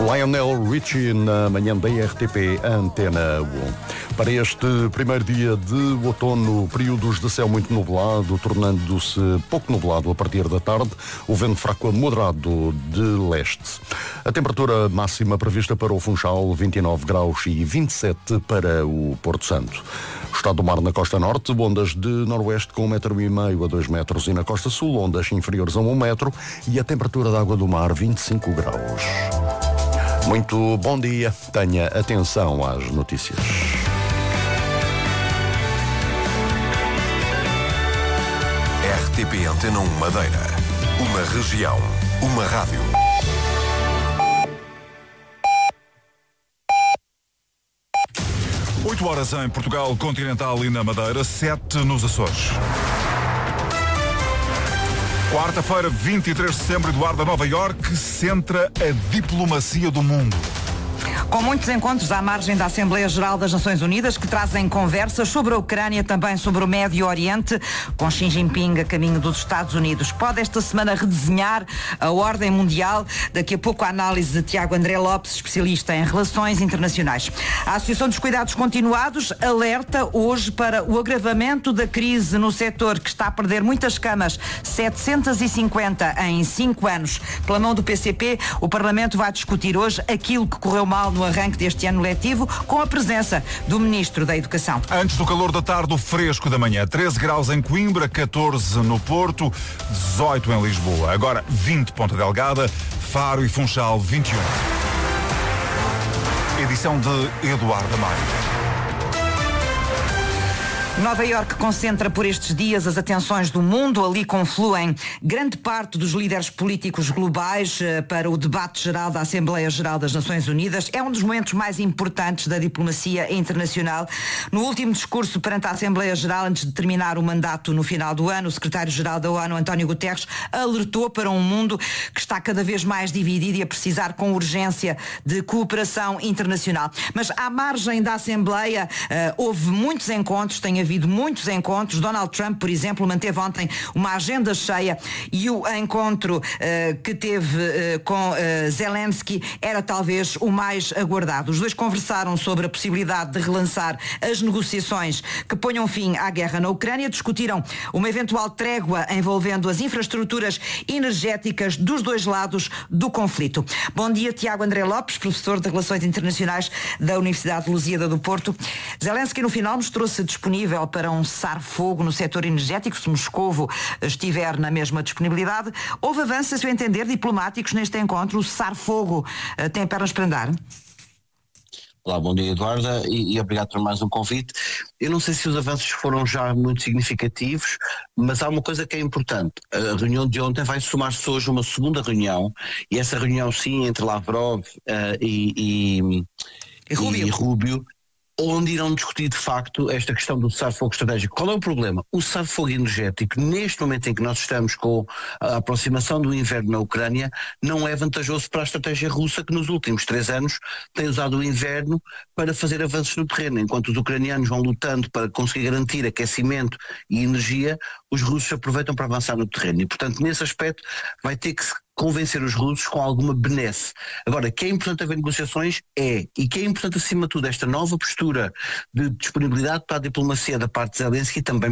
Lionel Richie na manhã da RTP Antena 1. Para este primeiro dia de outono, períodos de céu muito nublado, tornando-se pouco nublado a partir da tarde, o vento fraco a moderado de leste. A temperatura máxima prevista para o Funchal, 29 graus e 27 para o Porto Santo. O estado do mar na costa norte, ondas de noroeste com 1,5 m a 2 metros, e na costa sul, ondas inferiores a 1 metro, e a temperatura da água do mar, 25 graus. Muito bom dia, tenha atenção às notícias. RTP Antena 1 Madeira. Uma região, uma rádio. Oito horas em Portugal continental e na Madeira, 7 nos Açores. Quarta-feira, 23 de setembro, Eduardo, Nova Iorque, centra a diplomacia do mundo. Com muitos encontros à margem da Assembleia Geral das Nações Unidas, que trazem conversas sobre a Ucrânia, também sobre o Médio Oriente, com Xi Jinping a caminho dos Estados Unidos. Pode esta semana redesenhar a ordem mundial. Daqui a pouco a análise de Tiago André Lopes, especialista em relações internacionais. A Associação dos Cuidados Continuados alerta hoje para o agravamento da crise no setor, que está a perder muitas camas, 750 em 5 anos. Pela mão do PCP, o Parlamento vai discutir hoje aquilo que correu mal no arranque deste ano letivo, com a presença do Ministro da Educação. Antes do calor da tarde, o fresco da manhã. 13 graus em Coimbra, 14 no Porto, 18 em Lisboa. Agora 20 Ponta Delgada, Faro e Funchal 21. Edição de Eduardo Amaro. Nova Iorque concentra por estes dias as atenções do mundo. Ali confluem grande parte dos líderes políticos globais para o debate geral da Assembleia Geral das Nações Unidas. É um dos momentos mais importantes da diplomacia internacional. No último discurso perante a Assembleia Geral, antes de terminar o mandato no final do ano, o secretário-geral da ONU, António Guterres, alertou para um mundo que está cada vez mais dividido e a precisar com urgência de cooperação internacional. Mas à margem da Assembleia houve muitos encontros, tem havido muitos encontros. Donald Trump, por exemplo, manteve ontem uma agenda cheia, e o encontro que teve com Zelensky era talvez o mais aguardado. Os dois conversaram sobre a possibilidade de relançar as negociações que ponham fim à guerra na Ucrânia, discutiram uma eventual trégua envolvendo as infraestruturas energéticas dos dois lados do conflito. Bom dia, Tiago André Lopes, professor de Relações Internacionais da Universidade de Lusíada do Porto. Zelensky, no final, mostrou-se disponível para um cessar-fogo no setor energético, se Moscovo estiver na mesma disponibilidade. Houve avanços, a seu entender, diplomáticos neste encontro? O cessar-fogo tem pernas para andar? Olá, bom dia, Eduarda, e obrigado por mais um convite. Eu não sei se os avanços foram já muito significativos, mas há uma coisa que é importante. A reunião de ontem vai somar-se hoje uma segunda reunião, e essa reunião, sim, entre Lavrov e Rubio, onde irão discutir de facto esta questão do cessar-fogo estratégico. Qual é o problema? O cessar-fogo energético, neste momento em que nós estamos com a aproximação do inverno na Ucrânia, não é vantajoso para a estratégia russa, que nos últimos 3 anos tem usado o inverno para fazer avanços no terreno. Enquanto os ucranianos vão lutando para conseguir garantir aquecimento e energia, os russos aproveitam para avançar no terreno. E, portanto, nesse aspecto vai ter que se convencer os russos com alguma benesse. Agora, que é importante haver negociações, e que é importante, acima de tudo, esta nova postura de disponibilidade para a diplomacia da parte de Zelensky também